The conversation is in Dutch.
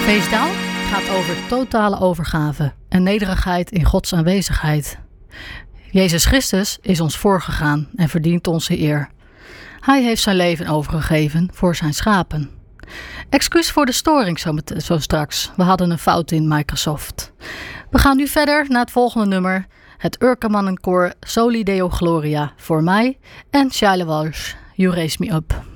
Feestdaal gaat over totale overgave en nederigheid in Gods aanwezigheid. Jezus Christus is ons voorgegaan en verdient onze eer. Hij heeft zijn leven overgegeven voor zijn schapen. Excuus voor de storing zo straks. We hadden een fout in Microsoft. We gaan nu verder naar het volgende nummer. Het Urkamannenkoor Soli Deo Gloria voor mij en Shaila Walsh, You Raise Me Up.